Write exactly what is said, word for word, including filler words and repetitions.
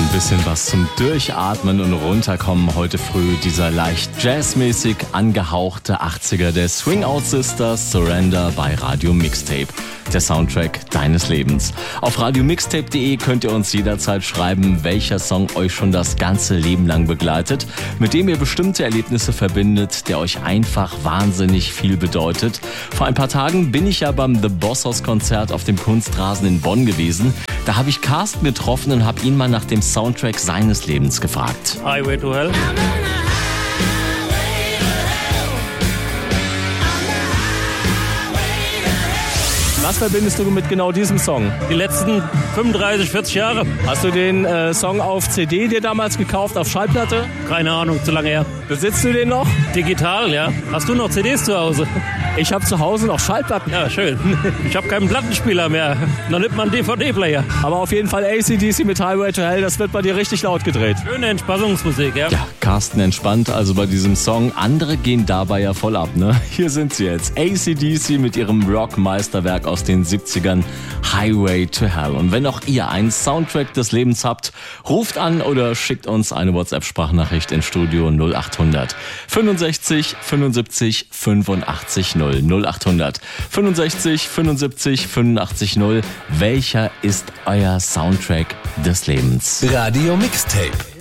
Ein bisschen was zum Durchatmen und Runterkommen heute früh. Dieser leicht jazzmäßig angehauchte achtziger der Swing Out Sisters, Surrender bei Radio Mixtape. Der Soundtrack deines Lebens. Auf radio mixtape punkt de könnt ihr uns jederzeit schreiben, welcher Song euch schon das ganze Leben lang begleitet, mit dem ihr bestimmte Erlebnisse verbindet, der euch einfach wahnsinnig viel bedeutet. Vor ein paar Tagen bin ich ja beim The Bossos Konzert auf dem Kunstrasen in Bonn gewesen. Da habe ich Carsten getroffen und habe ihn mal nach dem Soundtrack seines Lebens gefragt. Highway to Hell. Was verbindest du mit genau diesem Song? Die letzten fünfunddreißig, vierzig Jahre. Hast du den äh, Song auf C D dir damals gekauft, auf Schallplatte? Keine Ahnung, zu lange her. Besitzt du den noch? Digital, ja. Hast du noch C Ds zu Hause? Ich habe zu Hause noch Schallplatten. Ja, schön. Ich habe keinen Plattenspieler mehr. Noch nicht mal einen D V D-Player. Aber auf jeden Fall A C D C mit Highway to Hell, das wird bei dir richtig laut gedreht. Schöne Entspannungsmusik, ja. Ja, Carsten entspannt also bei diesem Song. Andere gehen dabei ja voll ab, ne? Hier sind sie jetzt. A C D C mit ihrem Rock-Meisterwerk aus den siebzigern, Highway to Hell. Und wenn auch ihr einen Soundtrack des Lebens habt, ruft an oder schickt uns eine WhatsApp-Sprachnachricht ins Studio null acht hundert fünfundsechzig fünfundsiebzig fünfundachtzig null. null acht hundert fünfundsechzig fünfundsiebzig fünfundachtzig null. Welcher ist euer Soundtrack des Lebens? Radio Mixtape.